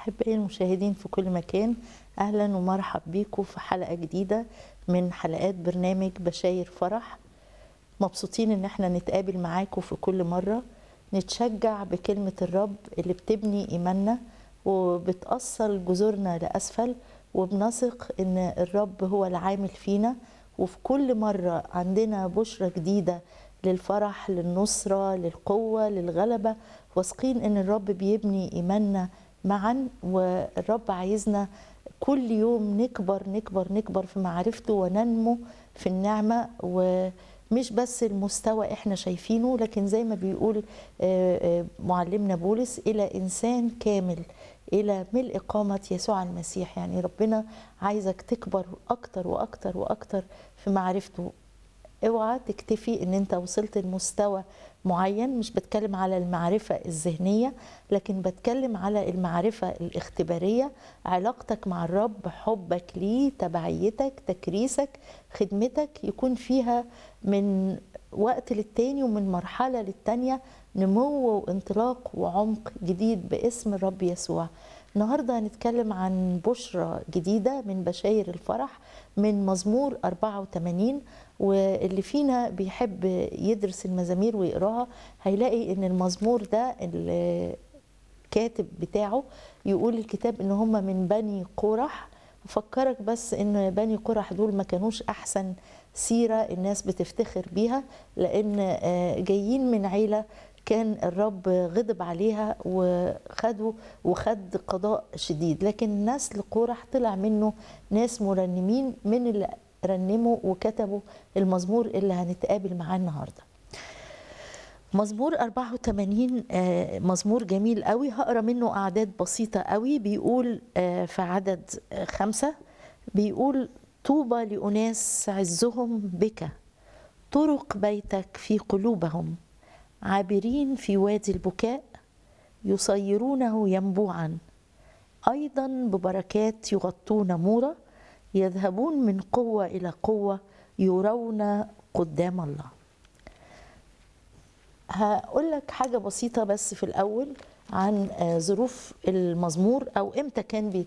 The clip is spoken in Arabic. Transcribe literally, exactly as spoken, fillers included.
أحبائي المشاهدين في كل مكان، أهلا ومرحب بيكم في حلقة جديدة من حلقات برنامج بشاير فرح. مبسوطين إن احنا نتقابل معاكم في كل مرة، نتشجع بكلمة الرب اللي بتبني إيماننا وبتأصل جذورنا لأسفل، وبنثق إن الرب هو العامل فينا، وفي كل مرة عندنا بشرة جديدة للفرح، للنصرة، للقوة، للغلبة. واثقين إن الرب بيبني إيماننا معا، والرب عايزنا كل يوم نكبر نكبر نكبر في معرفته وننمو في النعمة، ومش بس المستوى احنا شايفينه، لكن زي ما بيقول معلمنا بولس إلى إنسان كامل، إلى ملء قامة يسوع المسيح. يعني ربنا عايزك تكبر أكتر وأكتر وأكتر في معرفته. اوعى تكتفي ان انت وصلت لمستوى معين، مش بتكلم على المعرفة الذهنية، لكن بتكلم على المعرفة الاختبارية، علاقتك مع الرب، حبك ليه، تبعيتك، تكريسك، خدمتك، يكون فيها من وقت للتاني ومن مرحلة للتانية نمو وانطلاق وعمق جديد باسم الرب يسوع. النهاردة هنتكلم عن بشرة جديدة من بشاير الفرح من مزمور أربعة وثمانين، واللي فينا بيحب يدرس المزامير ويقراها هيلاقي ان المزمور ده الكاتب بتاعه يقول الكتاب ان هم من بني قرح. فكرك بس ان بني قرح دول ما كانوش احسن سيرة الناس بتفتخر بيها، لان جايين من عيلة كان الرب غضب عليها وخدوا وخد قضاء شديد، لكن نسل قرح طلع منه ناس مرنمين من اللي رنموا وكتبوا المزمور اللي هنتقابل معاه النهارده. مزمور أربعة وثمانين مزمور جميل قوي، هقرا منه أعداد بسيطة قوي. بيقول في عدد خمسة، بيقول: طوبى لأناس عزهم بك، طرق بيتك في قلوبهم، عابرين في وادي البكاء، يصيرونه ينبوعا، أيضا ببركات يغطون مورا، يذهبون من قوة إلى قوة، يرون قدام الله. هقول لك حاجة بسيطة بس في الأول عن ظروف المزمور أو إمتى كان